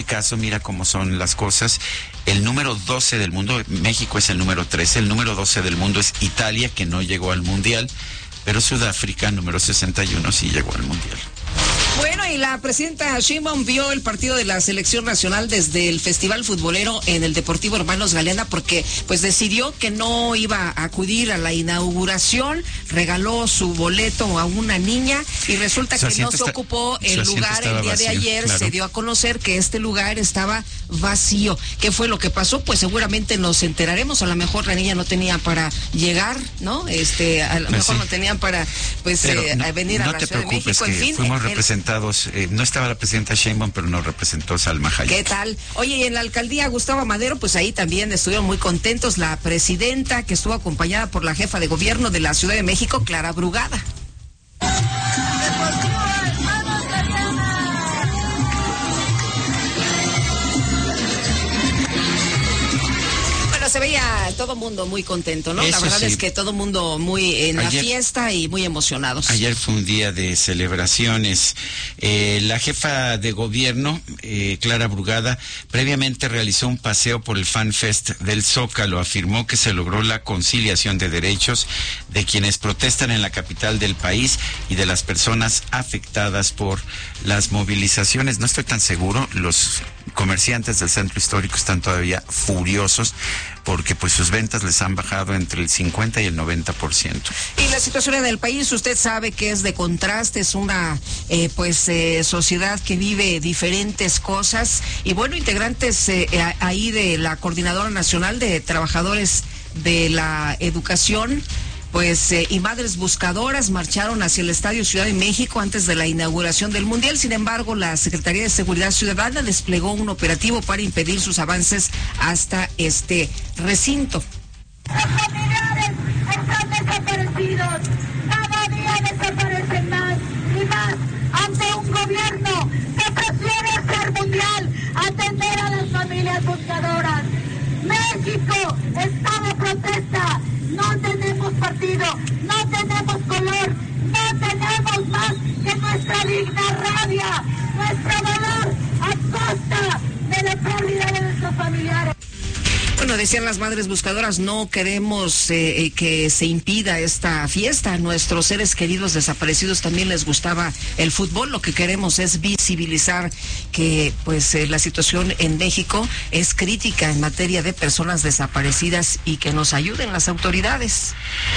caso, mira cómo son las cosas. El número 12 del mundo, México es el número 13, el número 12 del mundo es Italia, que no llegó al Mundial, pero Sudáfrica, número 61, sí llegó al Mundial. Bueno, y la presidenta Sheinbaum vio el partido de la selección nacional desde el Festival Futbolero en el Deportivo Hermanos Galeana porque pues decidió que no iba a acudir a la inauguración, regaló su boleto a una niña y resulta que no se ocupó el lugar el día de ayer, claro. Se dio a conocer que este lugar estaba vacío. ¿Qué fue lo que pasó? Pues seguramente nos enteraremos, a lo mejor la niña no tenía para llegar, ¿no? A lo mejor no tenían para venir a la Ciudad de México, en fin. Fuimos representados, no estaba la presidenta Sheinbaum, pero nos representó Salma Hayek. ¿Qué tal? Oye, y en la alcaldía Gustavo Madero, pues ahí también estuvieron muy contentos la presidenta, que estuvo acompañada por la jefa de gobierno de la Ciudad de México, Clara Brugada. Se veía todo mundo muy contento, ¿no? La verdad es que todo mundo muy en la fiesta y muy emocionados. Ayer fue un día de celebraciones. La jefa de gobierno, Clara Brugada, previamente realizó un paseo por el Fan Fest del Zócalo. Afirmó que se logró la conciliación de derechos de quienes protestan en la capital del país y de las personas afectadas por las movilizaciones. No estoy tan seguro, los comerciantes del centro histórico están todavía furiosos porque pues sus ventas les han bajado entre el 50 y el 90%. Y la situación en el país, usted sabe que es de contraste, es una sociedad que vive diferentes cosas y bueno, integrantes ahí de la Coordinadora Nacional de Trabajadores de la Educación, y madres buscadoras marcharon hacia el Estadio Ciudad de México antes de la inauguración del Mundial. Sin embargo, la Secretaría de Seguridad Ciudadana desplegó un operativo para impedir sus avances hasta este recinto. Los familiares están desaparecidos. Cada día desaparecen más y más ante un gobierno que prefiere hacer mundial, atender a las familias buscadoras. México está de protesta. No tenemos partido, no tenemos color, no tenemos más que nuestra digna rabia, nuestro dolor a costa de la pérdida de nuestros familiares. Bueno, decían las madres buscadoras, no queremos que se impida esta fiesta. A nuestros seres queridos desaparecidos también les gustaba el fútbol. Lo que queremos es visibilizar que la situación en México es crítica en materia de personas desaparecidas y que nos ayuden las autoridades.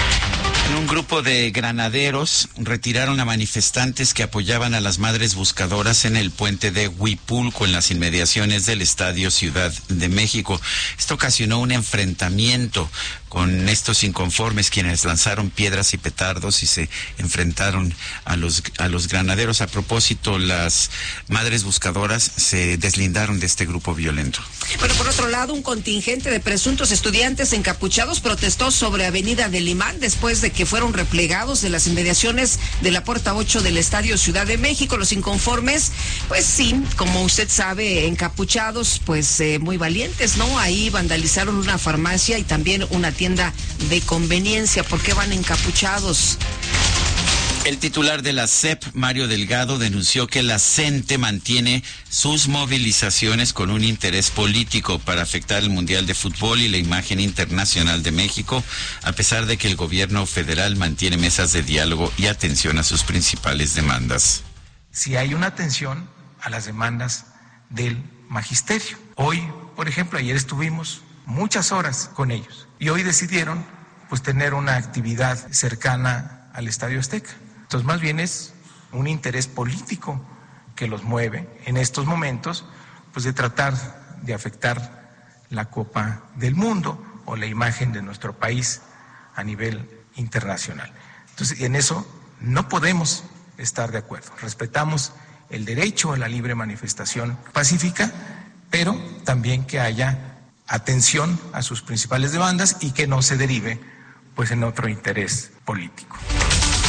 Un grupo de granaderos retiraron a manifestantes que apoyaban a las madres buscadoras en el puente de Huipulco, en las inmediaciones del Estadio Ciudad de México. Esto ocasionó un enfrentamiento con estos inconformes, quienes lanzaron piedras y petardos y se enfrentaron a los granaderos. A propósito, las madres buscadoras se deslindaron de este grupo violento. Bueno, por otro lado, un contingente de presuntos estudiantes encapuchados protestó sobre Avenida del Imán después de que fueron replegados de las inmediaciones de la Puerta 8 del Estadio Ciudad de México. Los inconformes, pues sí, como usted sabe, encapuchados, muy valientes, ¿no? Ahí vandalizaron una farmacia y también una tienda de conveniencia. ¿Por qué van encapuchados? El titular de la SEP, Mario Delgado, denunció que la CENTE mantiene sus movilizaciones con un interés político para afectar el Mundial de Fútbol y la imagen internacional de México, a pesar de que el gobierno federal mantiene mesas de diálogo y atención a sus principales demandas. Si hay una atención a las demandas del magisterio. Hoy, por ejemplo, ayer estuvimos muchas horas con ellos y hoy decidieron tener una actividad cercana al Estadio Azteca. Entonces, más bien es un interés político que los mueve en estos momentos, de tratar de afectar la Copa del Mundo o la imagen de nuestro país a nivel internacional. Entonces, en eso no podemos estar de acuerdo. Respetamos el derecho a la libre manifestación pacífica, pero también que haya atención a sus principales demandas y que no se derive en otro interés político.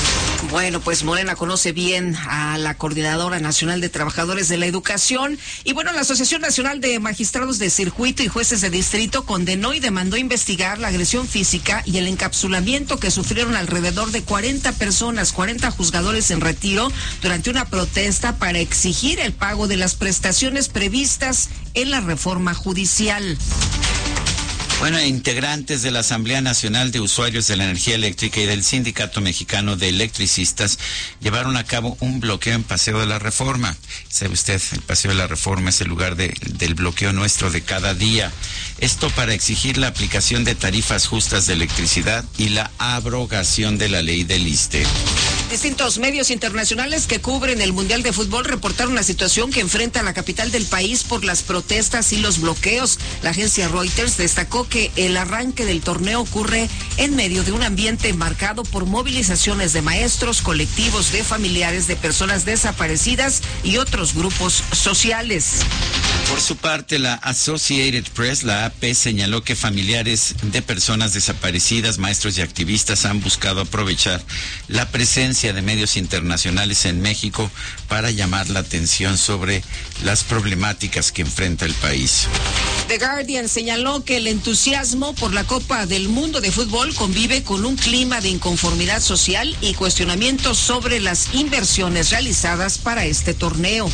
Bueno, pues Morena conoce bien a la Coordinadora Nacional de Trabajadores de la Educación y bueno, la Asociación Nacional de Magistrados de Circuito y Jueces de Distrito condenó y demandó investigar la agresión física y el encapsulamiento que sufrieron alrededor de 40 personas, 40 juzgadores en retiro durante una protesta para exigir el pago de las prestaciones previstas en la reforma judicial. Bueno, integrantes de la Asamblea Nacional de Usuarios de la Energía Eléctrica y del Sindicato Mexicano de Electricistas llevaron a cabo un bloqueo en Paseo de la Reforma. Sabe usted, el Paseo de la Reforma es el lugar del bloqueo nuestro de cada día. Esto para exigir la aplicación de tarifas justas de electricidad y la abrogación de la ley del ISSSTE. Distintos medios internacionales que cubren el Mundial de Fútbol reportaron la situación que enfrenta la capital del país por las protestas y los bloqueos. La agencia Reuters destacó que el arranque del torneo ocurre en medio de un ambiente marcado por movilizaciones de maestros, colectivos de familiares de personas desaparecidas y otros grupos sociales. Por su parte, la Associated Press, la AP, señaló que familiares de personas desaparecidas, maestros y activistas han buscado aprovechar la presencia de medios internacionales en México para llamar la atención sobre las problemáticas que enfrenta el país. The Guardian señaló que el entusiasmo por la Copa del Mundo de Fútbol convive con un clima de inconformidad social y cuestionamientos sobre las inversiones realizadas para este torneo.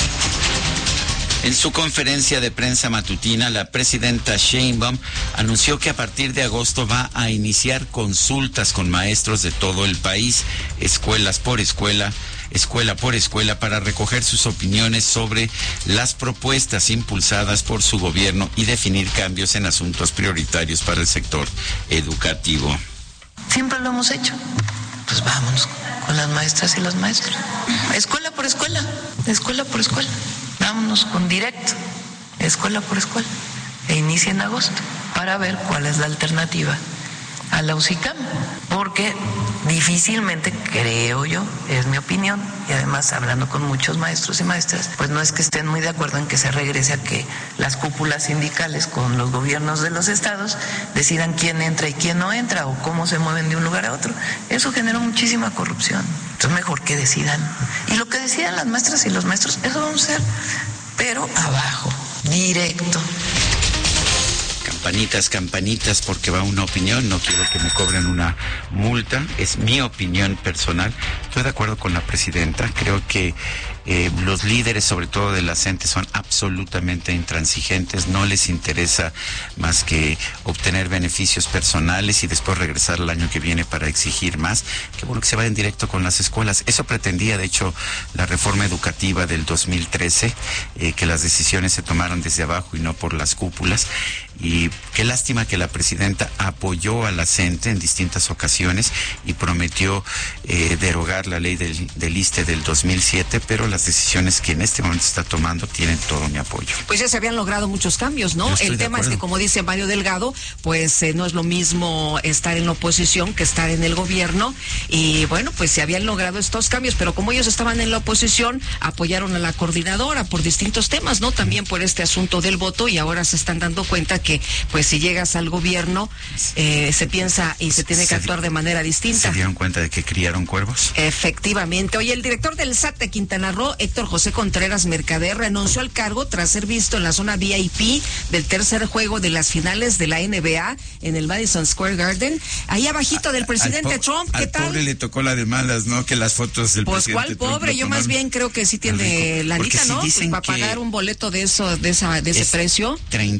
En su conferencia de prensa matutina, la presidenta Sheinbaum anunció que a partir de agosto va a iniciar consultas con maestros de todo el país, escuelas por escuela, escuela por escuela, para recoger sus opiniones sobre las propuestas impulsadas por su gobierno y definir cambios en asuntos prioritarios para el sector educativo. Siempre lo hemos hecho. Pues vámonos con las maestras y los maestros. Escuela por escuela, escuela por escuela. Vámonos con directo, escuela por escuela, e inicia en agosto, para ver cuál es la alternativa a la UCICAM, porque difícilmente, creo yo, es mi opinión, y además hablando con muchos maestros y maestras, pues no es que estén muy de acuerdo en que se regrese a que las cúpulas sindicales con los gobiernos de los estados decidan quién entra y quién no entra, o cómo se mueven de un lugar a otro. Eso generó muchísima corrupción. Entonces mejor que decidan. Y lo que decidan las maestras y los maestros, eso vamos a hacer, pero abajo, directo. Campanitas, campanitas, porque va una opinión, no quiero que me cobren una multa, es mi opinión personal. Estoy de acuerdo con la presidenta, creo que los líderes, sobre todo de la CENTE, son absolutamente intransigentes, no les interesa más que obtener beneficios personales y después regresar el año que viene para exigir más. Qué bueno que se vayan directo con las escuelas. Eso pretendía, de hecho, la reforma educativa del 2013, que las decisiones se tomaran desde abajo y no por las cúpulas. Y qué lástima que la presidenta apoyó a la CENTE en distintas ocasiones y prometió derogar la ley del ISSSTE del 2007, pero las decisiones que en este momento está tomando tienen todo mi apoyo. Pues ya se habían logrado muchos cambios, ¿no? El tema es que, como dice Mario Delgado, pues no es lo mismo estar en la oposición que estar en el gobierno, y bueno, pues se habían logrado estos cambios, pero como ellos estaban en la oposición, apoyaron a la coordinadora por distintos temas, ¿no? También por este asunto del voto, y ahora se están dando cuenta que, pues si llegas al gobierno, se piensa y se tiene que actuar de manera distinta. ¿Se dieron cuenta de que criaron cuervos? Efectivamente. Oye, el director del SAT de Quintana Roo, Héctor José Contreras Mercader, renunció al cargo tras ser visto en la zona VIP del tercer juego de las finales de la NBA en el Madison Square Garden, ahí abajito del presidente Trump. ¿Qué tal? Al pobre le tocó la de malas, ¿no? Que las fotos del presidente Trump. Pues, ¿cuál pobre? Yo más bien creo que sí tiene lanita, ¿no? Sí, pues para pagar un boleto de ese precio.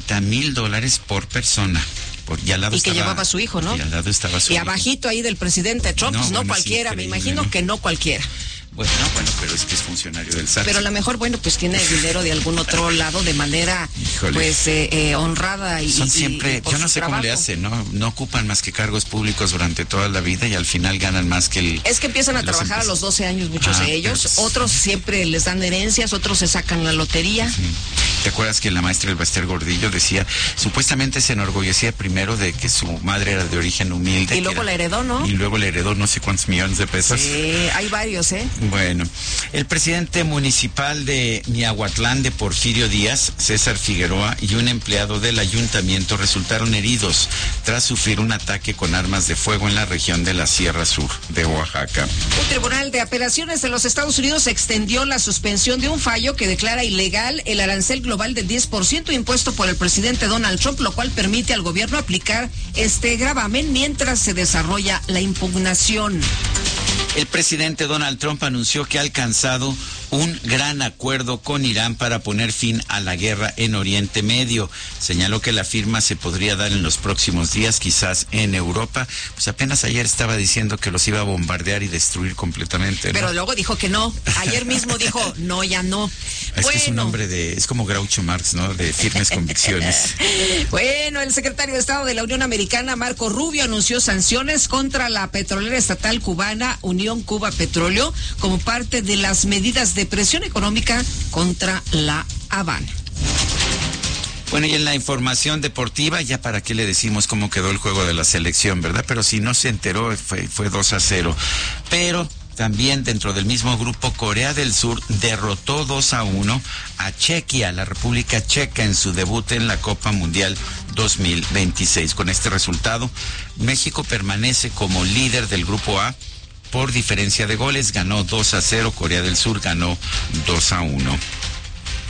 $30,000 por persona. Y al lado y que llevaba a su hijo, ¿no? Y al lado estaba su hijo. Y abajito ahí del presidente Trump, pues no cualquiera, me imagino que no cualquiera. Bueno, pero es que es funcionario del SAT. Pero a lo mejor, bueno, pues tiene el dinero de algún otro lado de manera, pues, honrada y son siempre, yo no sé cómo le hacen, ¿no? No ocupan más que cargos públicos durante toda la vida y al final ganan más que el... Es que empiezan a trabajar a los 12 años muchos de ellos, otros siempre les dan herencias, otros se sacan la lotería. Sí. ¿Te acuerdas que la maestra del Baster Gordillo decía, supuestamente se enorgullecía primero de que su madre era de origen humilde? Y luego la heredó, ¿no? Y luego le heredó no sé cuántos millones de pesos. Sí, hay varios, ¿eh? Bueno, el presidente municipal de Miahuatlán, de Porfirio Díaz, César Figueroa Figueroa y un empleado del ayuntamiento resultaron heridos tras sufrir un ataque con armas de fuego en la región de la Sierra Sur de Oaxaca. Un tribunal de apelaciones de los Estados Unidos extendió la suspensión de un fallo que declara ilegal el arancel global del 10% impuesto por el presidente Donald Trump, lo cual permite al gobierno aplicar este gravamen mientras se desarrolla la impugnación. El presidente Donald Trump anunció que ha alcanzado un gran acuerdo con Irán para poner fin a la guerra en Oriente Medio. Señaló que la firma se podría dar en los próximos días, quizás en Europa. Pues apenas ayer estaba diciendo que los iba a bombardear y destruir completamente, ¿no? Pero luego dijo que no. Ayer mismo dijo, no, ya no. Es que es un hombre es como Groucho Marx, ¿no? De firmes convicciones. Bueno, el secretario de Estado de la Unión Americana, Marco Rubio, anunció sanciones contra la petrolera estatal cubana Unión Cuba Petróleo como parte de las medidas de presión económica contra La Habana. Bueno, y en la información deportiva, ya para qué le decimos cómo quedó el juego de la selección, ¿verdad? Pero si no se enteró, fue 2-0. Pero también dentro del mismo grupo, Corea del Sur derrotó 2-1 a Chequia, la República Checa, en su debut en la Copa Mundial 2026. Con este resultado, México permanece como líder del grupo A por diferencia de goles. Ganó 2-0, Corea del Sur ganó 2-1.